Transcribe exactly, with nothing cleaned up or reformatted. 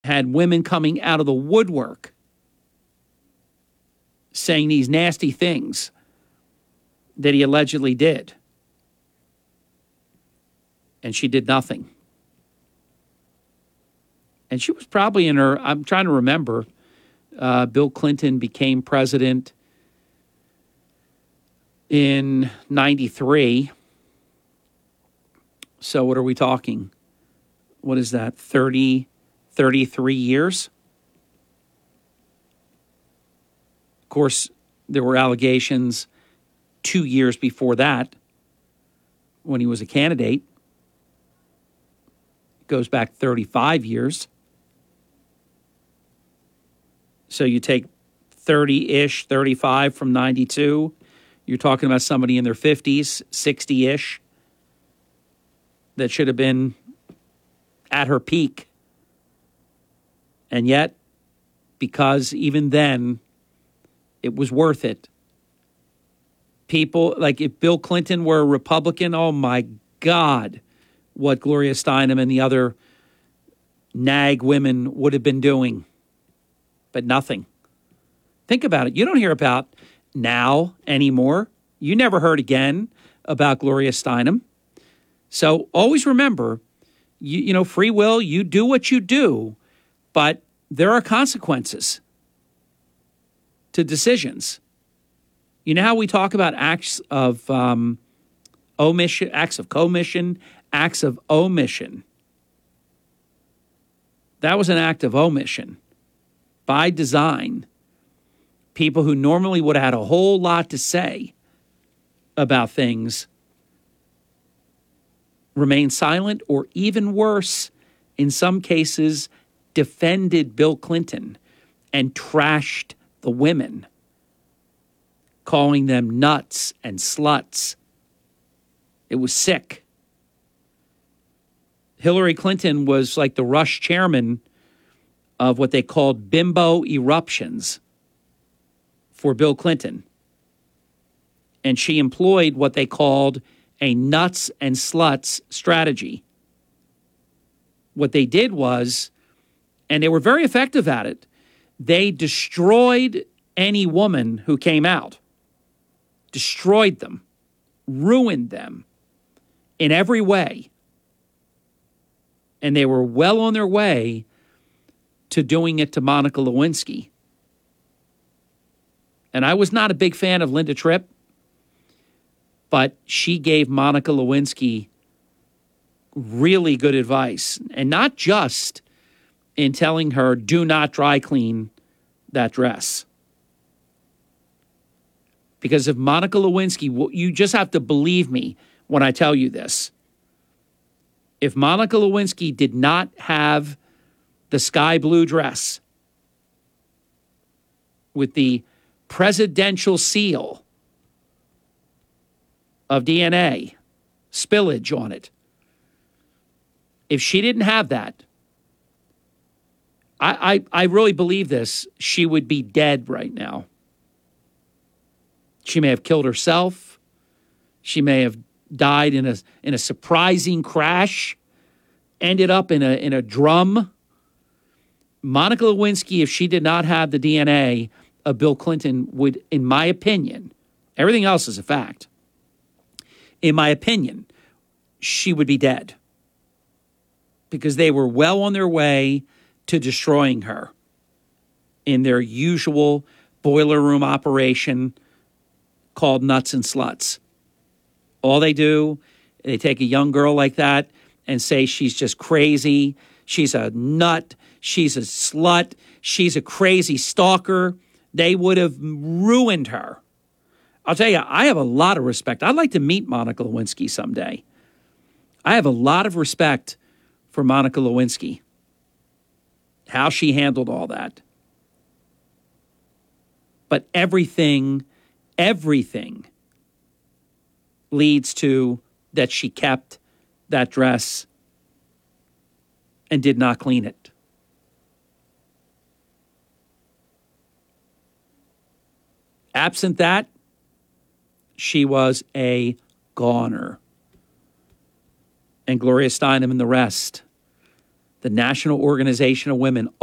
had women coming out of the woodwork saying these nasty things that he allegedly did. And she did nothing. And she was probably in her, I'm trying to remember, uh, Bill Clinton became president in ninety-three. So what are we talking? What is that, thirty, thirty-three years? Of course, there were allegations two years before that when he was a candidate. It goes back thirty-five years. So you take thirty-ish, thirty-five from ninety-two. You're talking about somebody in their fifties, sixty-ish, that should have been at her peak. And yet, because even then, it was worth it. People, like if Bill Clinton were a Republican, oh my God, what Gloria Steinem and the other nag women would have been doing. But nothing. Think about it. You don't hear about now anymore. You never heard again about Gloria Steinem. So always remember, you, you know, free will, you do what you do, but there are consequences to decisions. You know how we talk about acts of um, omission, acts of commission, acts of omission. That was an act of omission. By design, people who normally would have had a whole lot to say about things remain silent, or even worse, in some cases, defended Bill Clinton and trashed the women, calling them nuts and sluts. It was sick. Hillary Clinton was like the Rush chairman of what they called bimbo eruptions for Bill Clinton. And she employed what they called a nuts and sluts strategy. What they did was, and they were very effective at it, they destroyed any woman who came out, destroyed them, ruined them in every way. And they were well on their way to doing it to Monica Lewinsky. And I was not a big fan of Linda Tripp, but she gave Monica Lewinsky really good advice. And not just in telling her, do not dry clean that dress. Because if Monica Lewinsky, you just have to believe me when I tell you this. If Monica Lewinsky did not have the sky blue dress with the presidential seal of D N A spillage on it, if she didn't have that, I, I, I really believe this, she would be dead right now. She may have killed herself. She may have died in a in a surprising crash, ended up in a in a drum. Monica Lewinsky, if she did not have the D N A of Bill Clinton, would, in my opinion, everything else is a fact, in my opinion, she would be dead. Because they were well on their way to destroying her in their usual boiler room operation called nuts and sluts. All they do, they take a young girl like that and say she's just crazy, she's a nut, she's a slut, she's a crazy stalker. They would have ruined her. I'll tell you, I have a lot of respect. I'd like to meet Monica Lewinsky someday. I have a lot of respect for Monica Lewinsky, how she handled all that. But everything, everything leads to that she kept that dress and did not clean it. Absent that, she was a goner. And Gloria Steinem and the rest the National Organization of Women